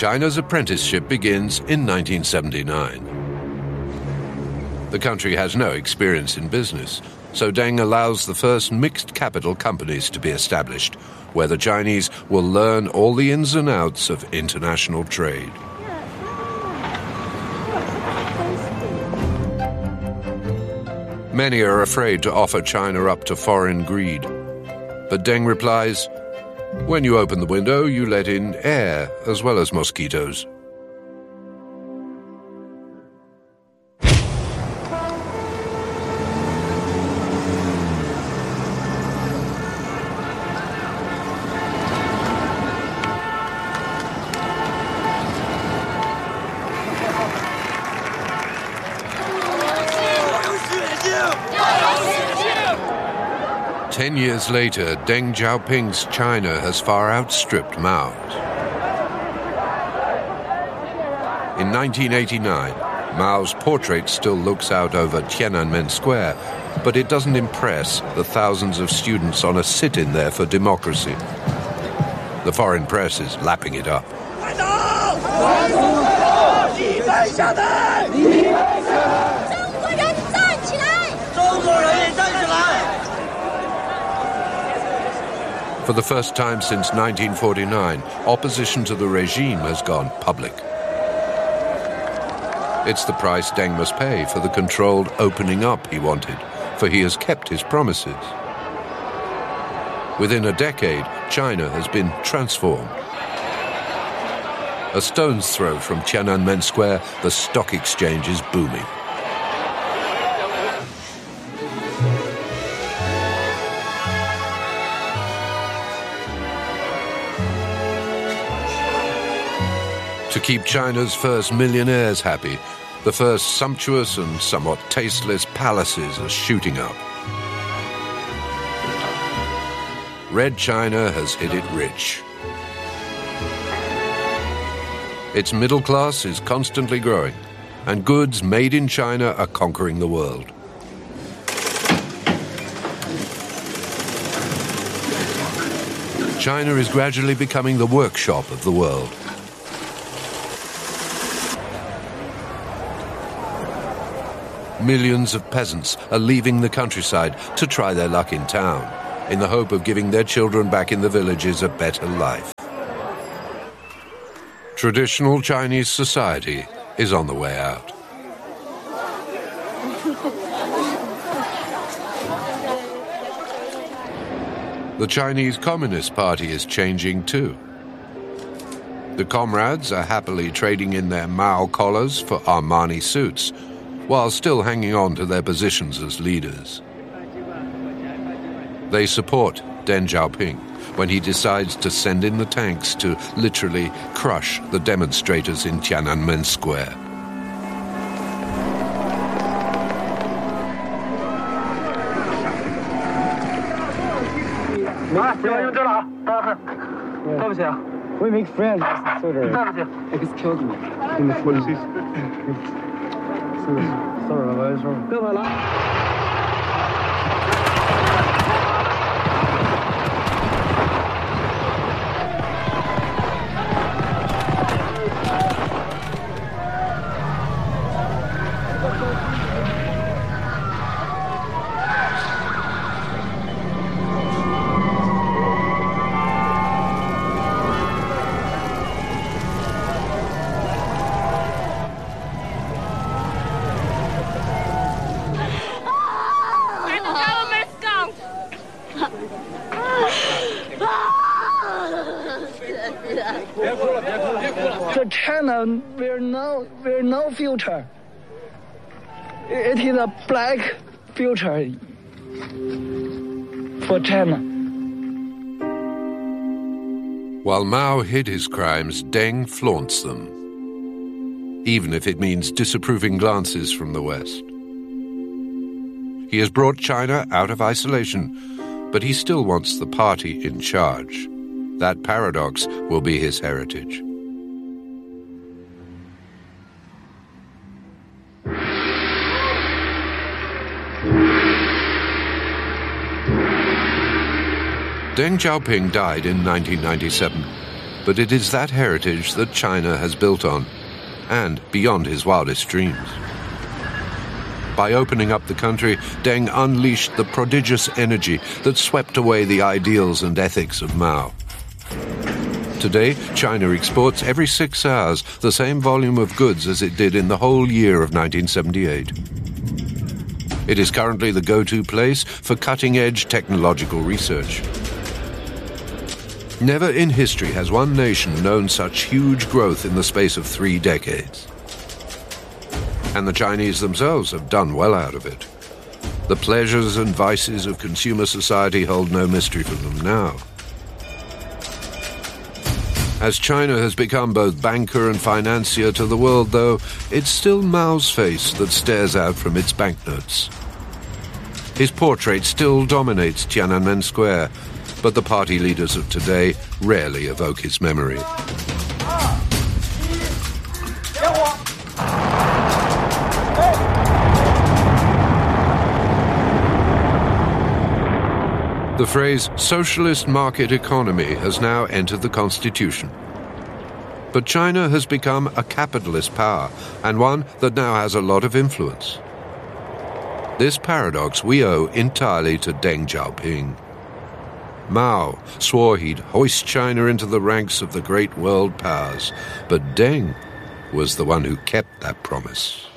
China's apprenticeship begins in 1979. The country has no experience in business, so Deng allows the first mixed capital companies to be established, where the Chinese will learn all the ins and outs of international trade. Many are afraid to offer China up to foreign greed. But Deng replies, "When you open the window, you let in air as well as mosquitoes." Ten years later, Deng Xiaoping's China has far outstripped Mao's. In 1989, Mao's portrait still looks out over Tiananmen Square, but it doesn't impress the thousands of students on a sit-in there for democracy. The foreign press is lapping it up. For the first time since 1949, opposition to the regime has gone public. It's the price Deng must pay for the controlled opening up he wanted, for he has kept his promises. Within a decade, China has been transformed. A stone's throw from Tiananmen Square, the stock exchange is booming. To keep China's first millionaires happy, the first sumptuous and somewhat tasteless palaces are shooting up. Red China has hit it rich. Its middle class is constantly growing, and goods made in China are conquering the world. China is gradually becoming the workshop of the world. Millions of peasants are leaving the countryside to try their luck in town, in the hope of giving their children back in the villages a better life. Traditional Chinese society is on the way out. The Chinese Communist Party is changing too. The comrades are happily trading in their Mao collars for Armani suits, while still hanging on to their positions as leaders. They support Deng Xiaoping when he decides to send in the tanks to literally crush the demonstrators in Tiananmen Square. We make friends. Excuse me. What is this? Sorry. The China will no future. It is a black future for China. While Mao hid his crimes, Deng flaunts them, even if it means disapproving glances from the West. He has brought China out of isolation, but he still wants the party in charge. That paradox will be his heritage. Deng Xiaoping died in 1997, But it is that heritage that China has built on, and beyond his wildest dreams. By opening up the country, Deng unleashed the prodigious energy that swept away the ideals and ethics of Mao. Today, China exports every 6 hours the same volume of goods as it did in the whole year of 1978. It is currently the go-to place for cutting-edge technological research. Never in history has one nation known such huge growth in the space of 3 decades. And the Chinese themselves have done well out of it. The pleasures and vices of consumer society hold no mystery for them now. As China has become both banker and financier to the world, though, it's still Mao's face that stares out from its banknotes. His portrait still dominates Tiananmen Square, but the party leaders of today rarely evoke his memory. The phrase socialist market economy has now entered the constitution. But China has become a capitalist power, and one that now has a lot of influence. This paradox we owe entirely to Deng Xiaoping. Mao swore he'd hoist China into the ranks of the great world powers, but Deng was the one who kept that promise.